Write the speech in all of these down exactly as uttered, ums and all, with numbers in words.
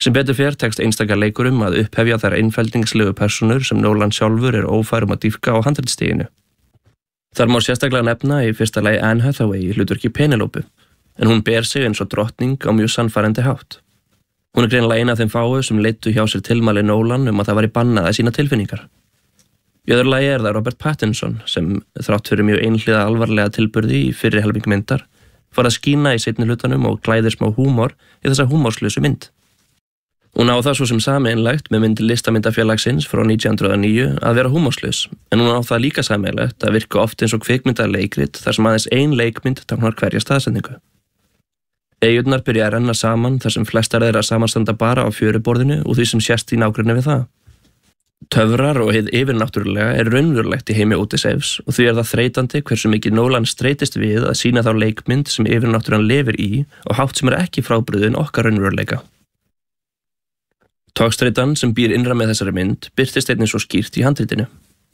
Sem betur fer tekst einstaka leikurum að upphefja þær einfeldingslegu persónur sem Nolan sjálfur er ófær um að dýpka á handritsstiginu. Þar má sérstaklega nefna í fyrsta lagi Anne Hathaway í hlutverki Penelope, en hún ber sig eins og drottning á mjög sannfærandi hátt. Hún er greinilega ein af þeim fáu sem leiddu hjá sér tilmæli Nolan um að það væri bannað að sýna tilfinningar. Í öðru lagi er það Robert Pattinson sem, þrátt fyrir mjög einhliða alvarlega tilburði í fyrri helming myndar, fór að skína í seinni hlutanum og klæðir smá húmor í þessa húmorslausu mynd. Hún á það svo sem sameiginlegt með mynd listamyndafélagsins frá nítján hundruð og níu að vera húmorslaus, en hún á það líka sameiginlegt að virka oft eins og kvikmyndaleikrit þar sem aðeins ein leikmynd táknar hverja staðsetningu. Eyjurnar byrja að renna saman þar sem flestar þeirra samanstanda bara á fjöruborðinu og því sem sést í nágrenni við það. Töfrar og hið yfirnáttúrulega er raunverulegt í heimi Ódysseifs og því er það þreytandi hversu mikið Nolan streitist við að sýna þá leikmynd sem yfirnáttúran lifir í og hátt sem er ekki frábrugðin okkar raunveruleika. Togstreitan sem býr innra með þessari mynd birtist einnig svo skýrt í handritinu.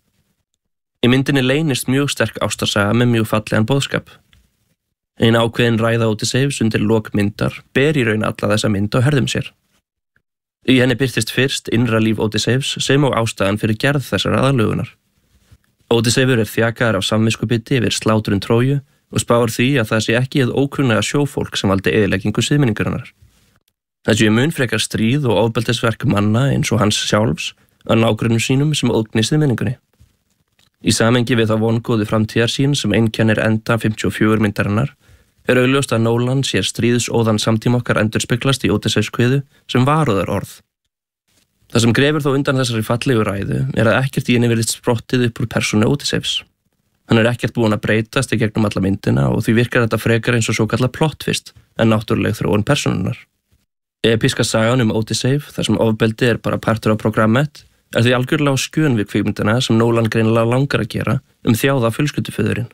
Í myndinni leynist mjög sterk ástarsaga með mjög fallegan boðskap. Ein ákveðin ræða Ódysseifs undir lok myndar ber í raun alla þessa mynd á herðum sér. Í henni birtist fyrst innra líf Ódysseifs sem og ástæðan fyrir gerð þessar aðalögunar. Ódysseifur er þjakaður af samviskubiti yfir slátrun Tróju og spáir því að það sé ekki hið ókunnuga sjófólk sem valdi eyðileggingu siðmenningarinnar. Það séu mun frekar stríð og ofbeldisverk manna eins og hans sjálfs að nágrönnum sínum sem ógni siðmenningunni. Í samhengi við þá vongóðu framtíðarsýn sem einkennir enda fimmtíu og fjögur myndarinnar er augljóst að Nolan sér stríðsóðan samtíma okkar endurspeglast í Ódysseifskviðu sem varúðar orð. Það sem grefur þó undan þessari fallegu ræðu er að ekkert í henni virðist sprottið upp úr persónu Ódysseifs. Hann er ekkert búinn að breytast í gegnum alla myndina og því virkar þetta frekar eins og svo kallað plotttvist en náttúruleg þróun persónunnar. Episka sagan um Ódysseif, þar sem ofbeldi er bara partur af programmet, er því algjörlega á skjön við kvikmyndina sem Nolan greinilega langar að gera um þjáða fjölskylduföðurinn.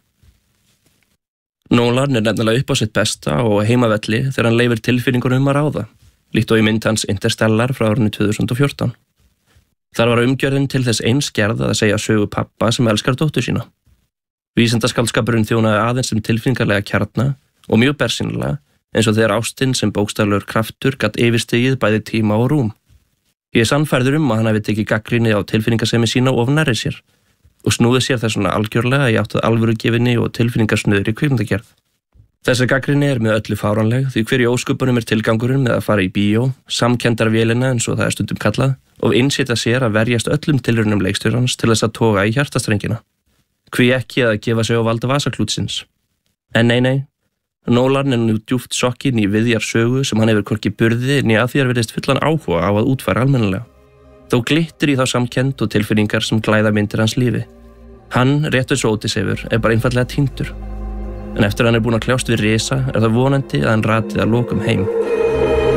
Nolan er nefnilega upp á sitt besta og heimavelli þegar hann leyfir tilfinningunum um að ráða, líkt og í mynd hans Interstellar frá árinu tvö þúsund og fjórtán. Þar var umgjörðin til þess eins gerð að segja sögu pappa sem elskar dóttur sína. Vísindaskaldskapurinn þjónaði aðeins sem tilfinningarlega kjarna og mjög bersýnilega eins og þegar ástin sem bókstaflegur kraftur gat yfirstigið bæði tíma og rúm. Ég er sannfærður um að hann hafi tekið gagnrýni á tilfinningasemi sína of nærri sér og snúði sér þess vegna algjörlega í átt að alvörugefinni og tilfinningasnöðri kvikmyndagerð. Þessi gagnrýni er með öllu fáránleg því hver í ósköpunum er tilgangurinn með að fara í bíó, samkenndarvélina eins og það er stundum kallað, og innsetja sér að verjast öllum tilraunum leikstjórans til þess að toga í hjartastrengina. Hví ekki að gefa sig á valda vasaklútsins. En nei, nei. Nolan er nú djúpt sokkinn í viðjar sögu sem hann hefur hvorki burði né að því að virðist fullan áhuga á að útfæra almennilega. Þó glittir í þá samkennd og tilfinningar sem glæða myndir hans lífi. Hann, rétt eins og Ódysseifur, er bara einfaldlega týndur. En eftir að hann er búinn að kljást við risa er það vonandi að hann ratið að lokum heim.